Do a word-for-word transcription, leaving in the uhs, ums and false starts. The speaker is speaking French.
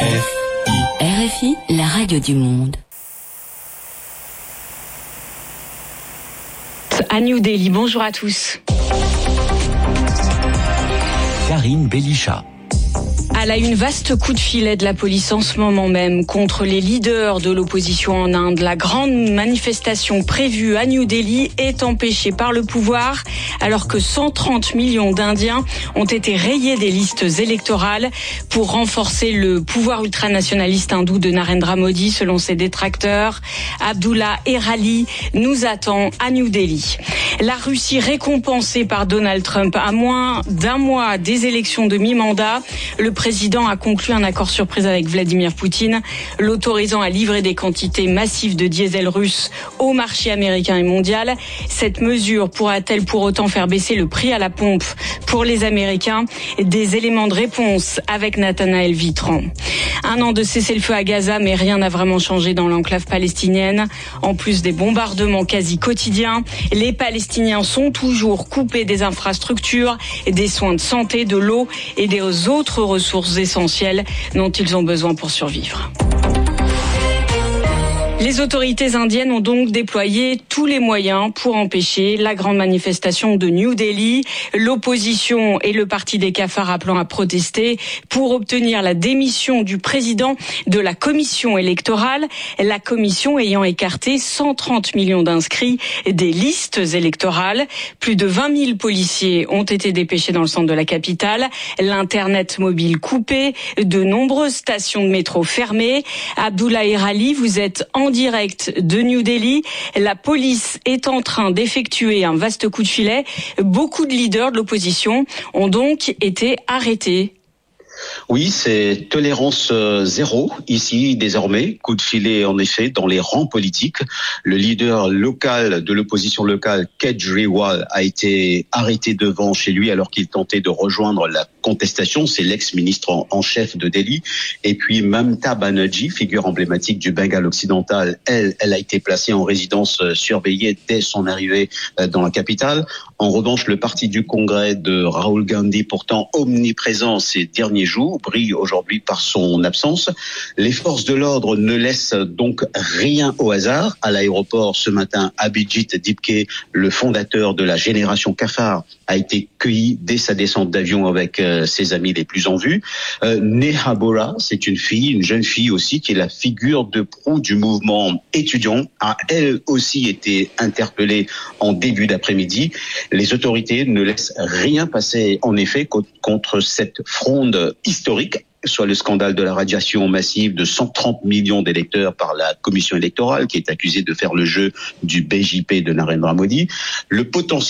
R F I, la radio du monde. À New Delhi, bonjour à tous. Karine Belisha. À la une, vaste coup de filet de la police en ce moment même contre les leaders de l'opposition en Inde. La grande manifestation prévue à New Delhi est empêchée par le pouvoir alors que cent trente millions d'Indiens ont été rayés des listes électorales pour renforcer le pouvoir ultranationaliste hindou de Narendra Modi, selon ses détracteurs. Abdullah Erali nous attend à New Delhi. La Russie récompensée par Donald Trump à moins d'un mois des élections de mi-mandat. Le Le président a conclu un accord surprise avec Vladimir Poutine, l'autorisant à livrer des quantités massives de diesel russe au marché américain et mondial. Cette mesure pourra-t-elle pour autant faire baisser le prix à la pompe pour les Américains? Des éléments de réponse avec Nathanaël Vitran. Un an de cessez-le-feu à Gaza, mais rien n'a vraiment changé dans l'enclave palestinienne. En plus des bombardements quasi quotidiens, les Palestiniens sont toujours coupés des infrastructures, des soins de santé, de l'eau et des autres ressources essentielles dont ils ont besoin pour survivre. Les autorités indiennes ont donc déployé tous les moyens pour empêcher la grande manifestation de New Delhi. L'opposition et le parti des cafards appelant à protester pour obtenir la démission du président de la commission électorale. La commission ayant écarté cent trente millions d'inscrits des listes électorales. Plus de vingt mille policiers ont été dépêchés dans le centre de la capitale. L'internet mobile coupé, de nombreuses stations de métro fermées. Abdullah Erali, vous êtes en direct de New Delhi. La police est en train d'effectuer un vaste coup de filet. Beaucoup de leaders de l'opposition ont donc été arrêtés. Oui, c'est tolérance zéro ici désormais. Coup de filet en effet dans les rangs politiques. Le leader local de l'opposition locale, Kejriwal, a été arrêté devant chez lui alors qu'il tentait de rejoindre la contestation. C'est l'ex-ministre en, en chef de Delhi. Et puis Mamta Banerjee, figure emblématique du Bengale occidental, elle, elle a été placée en résidence surveillée dès son arrivée dans la capitale. En revanche, le parti du Congrès de Rahul Gandhi, pourtant omniprésent ces derniers jours, brille aujourd'hui par son absence. Les forces de l'ordre ne laissent donc rien au hasard. À l'aéroport ce matin, Abhijit Dipke, le fondateur de la génération cafard, a été cueilli dès sa descente d'avion avec euh, ses amis les plus en vue. Euh, Neha Bora, c'est une fille, une jeune fille aussi, qui est la figure de proue du mouvement étudiant, a elle aussi été interpellée en début d'après-midi. Les autorités ne laissent rien passer, en effet, contre cette fronde historique, soit le scandale de la radiation massive de cent trente millions d'électeurs par la commission électorale, qui est accusée de faire le jeu du B J P de Narendra Modi. Le potentiel